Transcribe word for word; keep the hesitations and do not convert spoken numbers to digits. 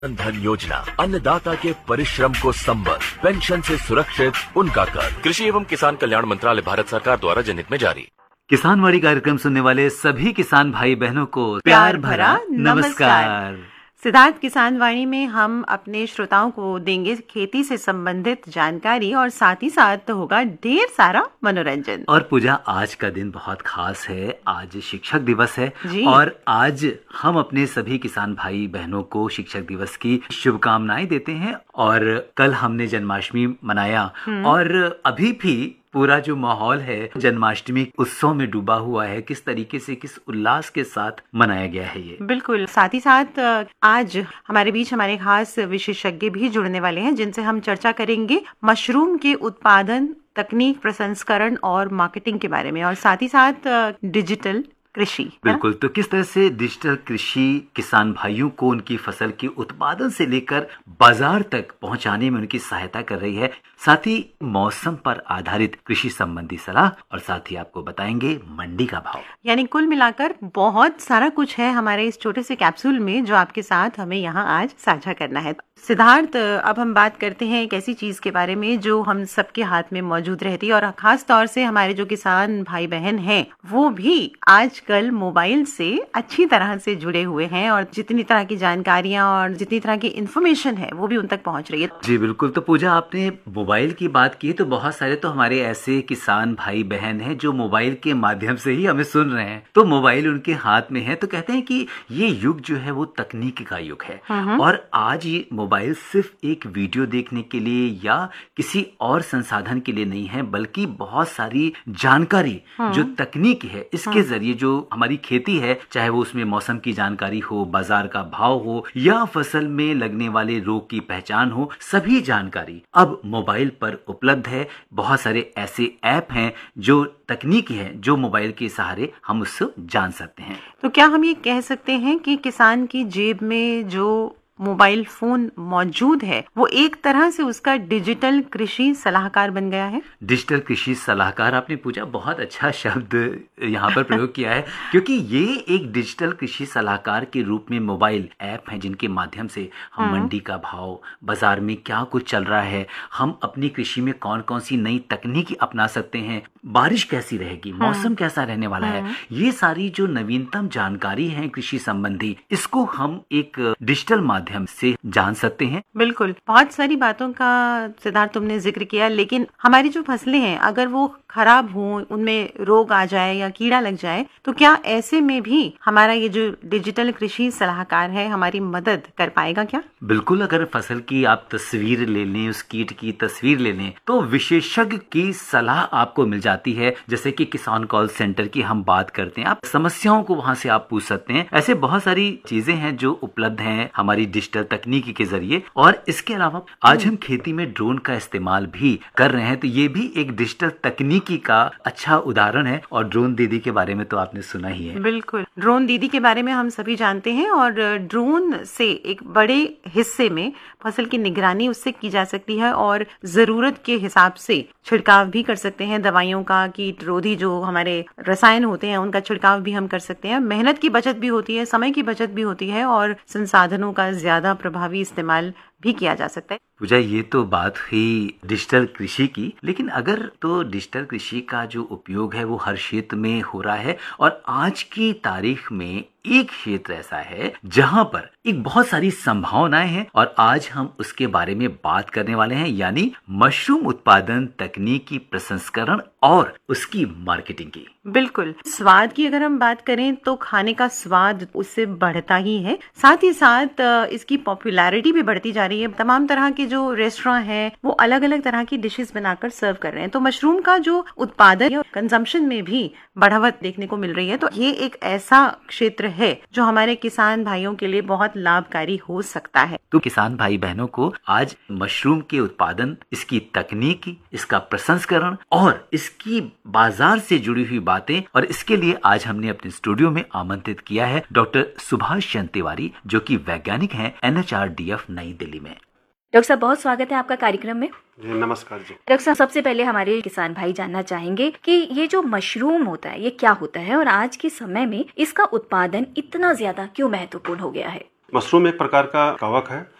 जन धन योजना अन्नदाता के परिश्रम को संबल, पेंशन से सुरक्षित उनका कर। कृषि एवं किसान कल्याण मंत्रालय, भारत सरकार द्वारा जनहित में जारी। किसानवाड़ी कार्यक्रम सुनने वाले सभी किसान भाई बहनों को प्यार भरा नमस्कार। सिद्धार्थ किसानवाणी में हम अपने श्रोताओं को देंगे खेती से संबंधित जानकारी और साथ ही साथ होगा ढेर सारा मनोरंजन। और पूजा, आज का दिन बहुत खास है। आज शिक्षक दिवस है जी। और आज हम अपने सभी किसान भाई बहनों को शिक्षक दिवस की शुभकामनाएं देते हैं। और कल हमने जन्माष्टमी मनाया और अभी भी पूरा जो माहौल है जन्माष्टमी उत्सव में डूबा हुआ है। किस तरीके से, किस उल्लास के साथ मनाया गया है ये। बिल्कुल। साथ ही साथ आज हमारे बीच हमारे खास विशेषज्ञ भी जुड़ने वाले हैं, जिनसे हम चर्चा करेंगे मशरूम के उत्पादन, तकनीक, प्रसंस्करण और मार्केटिंग के बारे में, और साथ ही साथ डिजिटल कृषि। बिल्कुल। तो किस तरह से डिजिटल कृषि किसान भाइयों को उनकी फसल के उत्पादन से लेकर बाजार तक पहुंचाने में उनकी सहायता कर रही है, साथ ही मौसम पर आधारित कृषि संबंधी सलाह, और साथ ही आपको बताएंगे मंडी का भाव। यानी कुल मिलाकर बहुत सारा कुछ है हमारे इस छोटे से कैप्सूल में, जो आपके साथ हमें यहाँ आज साझा करना है। सिद्धार्थ, अब हम बात करते हैं एक ऐसी चीज के बारे में जो हम सबके हाथ में मौजूद रहती है, और खास तौर से हमारे जो किसान भाई बहन हैं वो भी आजकल मोबाइल से अच्छी तरह से जुड़े हुए हैं, और जितनी तरह की जानकारियां और जितनी तरह की इन्फॉर्मेशन है वो भी उन तक पहुंच रही है। जी बिल्कुल। तो पूजा, आपने मोबाइल की बात की, तो बहुत सारे तो हमारे ऐसे किसान भाई बहन हैं जो मोबाइल के माध्यम से ही हमें सुन रहे हैं। तो मोबाइल उनके हाथ में है, तो कहते हैं कि ये युग जो है वो तकनीक का युग है। और आज ये मोबाइल सिर्फ एक वीडियो देखने के लिए या किसी और संसाधन के लिए नहीं है, बल्कि बहुत सारी जानकारी जो तकनीक है इसके जरिए जो हमारी खेती है, चाहे वो उसमें मौसम की जानकारी हो, बाजार का भाव हो, या फसल में लगने वाले रोग की पहचान हो, सभी जानकारी अब मोबाइल पर उपलब्ध है। बहुत सारे ऐसे ऐप हैं जो तकनीक है जो मोबाइल के सहारे हम उससे जान सकते हैं। तो क्या हम ये कह सकते हैं कि किसान की जेब में जो मोबाइल फोन मौजूद है वो एक तरह से उसका डिजिटल कृषि सलाहकार बन गया है? डिजिटल कृषि सलाहकार, आपने पूछा, बहुत अच्छा शब्द यहाँ पर प्रयोग किया है, क्योंकि ये एक डिजिटल कृषि सलाहकार के रूप में मोबाइल ऐप हैं जिनके माध्यम से हम मंडी का भाव, बाजार में क्या कुछ चल रहा है, हम अपनी कृषि में कौन कौन सी नई तकनीक अपना सकते हैं, बारिश कैसी रहेगी, मौसम कैसा रहने वाला है, ये सारी जो नवीनतम जानकारी है कृषि संबंधी, इसको हम एक डिजिटल माध्यम से जान सकते हैं। बिल्कुल। बहुत सारी बातों का सिद्धार्थ तुमने जिक्र किया, लेकिन हमारी जो फसलें हैं अगर वो खराब हो, उनमें रोग आ जाए या कीड़ा लग जाए, तो क्या ऐसे में भी हमारा ये जो डिजिटल कृषि सलाहकार है हमारी मदद कर पाएगा क्या? बिल्कुल। अगर फसल की आप तस्वीर ले लें, उस कीट की तस्वीर ले लें, तो विशेषज्ञ की सलाह आपको मिल जाती है। जैसे कि किसान कॉल सेंटर की हम बात करते हैं, आप समस्याओं को वहां से आप पूछ सकते हैं। ऐसे बहुत सारी चीजें हैं जो उपलब्ध हैं हमारी डिजिटल तकनीकी के जरिए। और इसके अलावा आज हम खेती में ड्रोन का इस्तेमाल भी कर रहे हैं, तो ये भी एक डिजिटल तकनीकी का अच्छा उदाहरण है। और ड्रोन दीदी के बारे में तो आपने सुना ही है। बिल्कुल। ड्रोन दीदी के बारे में हम सभी जानते हैं, और ड्रोन से एक बड़े हिस्से में फसल की निगरानी उससे की जा सकती है, और जरूरत के हिसाब से छिड़काव भी कर सकते हैं दवाइयों का, कीटरोधी जो हमारे रसायन होते हैं उनका छिड़काव भी हम कर सकते हैं। मेहनत की बचत भी होती है, समय की बचत भी होती है, और संसाधनों का ज्यादा प्रभावी इस्तेमाल भी किया जा सकता है। पूजा, ये तो बात हुई डिजिटल कृषि की, लेकिन अगर तो डिजिटल कृषि का जो उपयोग है वो हर क्षेत्र में हो रहा है। और आज की तारीख में एक क्षेत्र ऐसा है जहां पर एक बहुत सारी संभावनाएं हैं, और आज हम उसके बारे में बात करने वाले हैं, यानी मशरूम उत्पादन, तकनीकी प्रसंस्करण और उसकी मार्केटिंग की। बिल्कुल। स्वाद की अगर हम बात करें तो खाने का स्वाद उससे बढ़ता ही है, साथ ही साथ इसकी पॉपुलैरिटी भी बढ़ती जा रही है। तमाम तरह के जो रेस्टोरेंट हैं वो अलग अलग तरह की डिशेस बनाकर सर्व कर रहे हैं, तो मशरूम का जो उत्पादन या कंजम्पशन में भी बढ़ावत देखने को मिल रही है। तो ये एक ऐसा क्षेत्र है जो हमारे किसान भाइयों के लिए बहुत लाभकारी हो सकता है। तो किसान भाई बहनों को आज मशरूम के उत्पादन, इसकी तकनीकी, इसका प्रसंस्करण और इसकी बाजार से जुड़ी हुई बातें, और इसके लिए आज हमने अपने स्टूडियो में आमंत्रित किया है डॉक्टर सुभाष चंद्र तिवारी, जो कि वैज्ञानिक हैं N H R D F नई दिल्ली में। डॉक्टर साहब, बहुत स्वागत है आपका कार्यक्रम में। जी नमस्कार जी। डॉक्टर साहब, सबसे पहले हमारे किसान भाई जानना चाहेंगे कि ये जो मशरूम होता है ये क्या होता है, और आज के समय में इसका उत्पादन इतना ज्यादा क्यों महत्वपूर्ण हो गया है? मशरूम एक प्रकार का कवक है